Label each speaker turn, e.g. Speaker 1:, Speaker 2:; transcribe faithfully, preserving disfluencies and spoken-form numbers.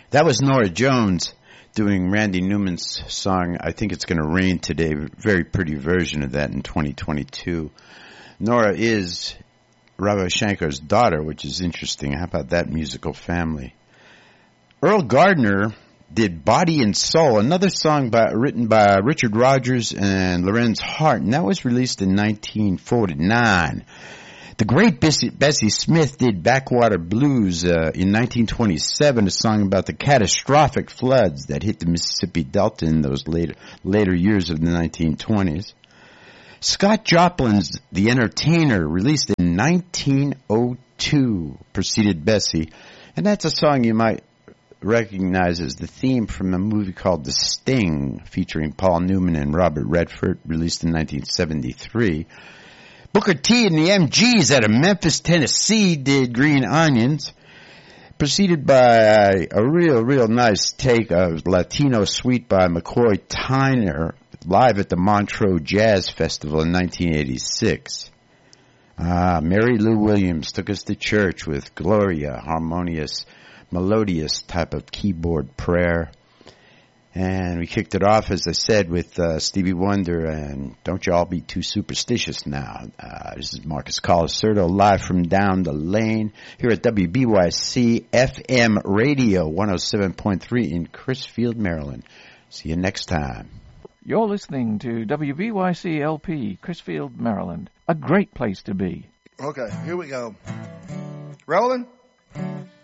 Speaker 1: That was Nora Jones doing Randy Newman's song, I Think It's Gonna Rain Today. Very pretty version of that in twenty twenty-two. Nora is Ravi Shankar's daughter, which is interesting. How about that musical family? Earl Gardner did Body and Soul, another song by, written by Richard Rodgers and Lorenz Hart, and that was released in nineteen forty-nine. The great Bessie, Bessie Smith did Backwater Blues uh, in nineteen twenty-seven, a song about the catastrophic floods that hit the Mississippi Delta in those later, later years of the nineteen twenties. Scott Joplin's The Entertainer, released in nineteen oh two, preceded Bessie, and that's a song you might recognize as the theme from a movie called The Sting, featuring Paul Newman and Robert Redford, released in nineteen seventy-three. Booker T and the M Gs out of Memphis, Tennessee did Green Onions, preceded by a real, real nice take of Latino Suite by McCoy Tyner, live at the Montreux Jazz Festival in nineteen eighty-six. Ah, Mary Lou Williams took us to church with Gloria, harmonious, melodious type of keyboard prayer. And we kicked it off, as I said, with uh, Stevie Wonder and Don't You All Be Too Superstitious Now. Uh, this is Marcus Colasurdo, live from down the lane here at W B Y C F M Radio one oh seven point three in Crisfield, Maryland. See you next time.
Speaker 2: You're listening to W B Y C L P, Crisfield, Maryland. A great place to be.
Speaker 3: Okay, here we go. Rolling?